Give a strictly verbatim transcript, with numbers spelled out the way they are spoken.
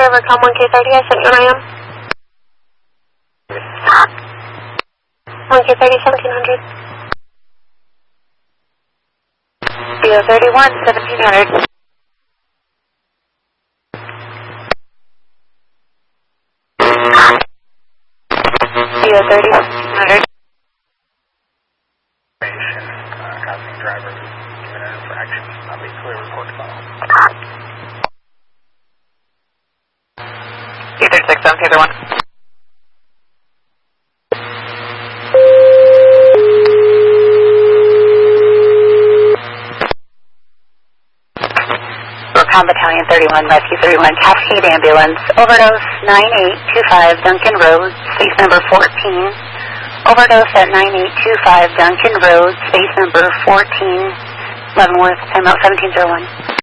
driver, com one K thirty, I sent you an I M. one K thirty, seventeen hundred. Zero thirty-one, seventeen hundred. Zero thirty, seventeen hundred. Uh, copy driver, given an infraction. I'll be clear report to follow. two thirty-six, seventeen oh one. Recon Battalion thirty-one, Rescue thirty-one, Cascade Ambulance, overdose nine eight two five Duncan Road, space number fourteen. Overdose at nine eight two five Duncan Road, space number fourteen, Leavenworth, timeout seventeen oh one.